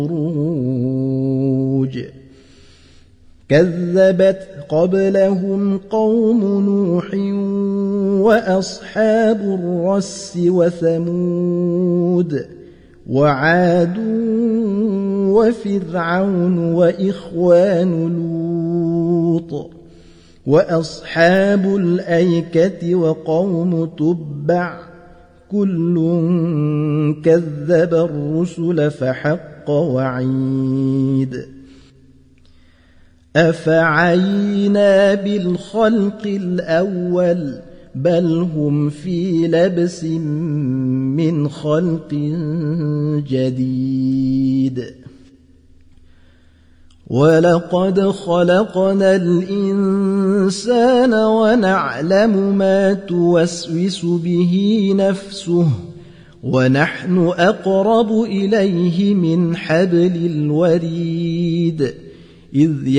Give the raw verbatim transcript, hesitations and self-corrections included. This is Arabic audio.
الْبُرُوجِ كذبت قبلهم قوم نوح وأصحاب الرس وثمود وعاد وفرعون وإخوان لوط وأصحاب الأيكة وقوم تبع كل كذب الرسل فحق وعيد أفعينا بالخلق الأول بل هم في لبس من خلق جديد ولقد خلقنا الإنسان ونعلم ما توسوس به نفسه ونحن أقرب إليه من حبل الوريد إذ